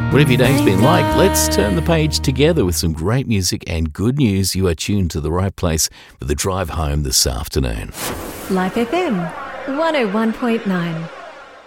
Whatever your day's been like, let's turn the page together with some great music and good news. You are tuned to the right place for the drive home this afternoon. Life FM 101.9.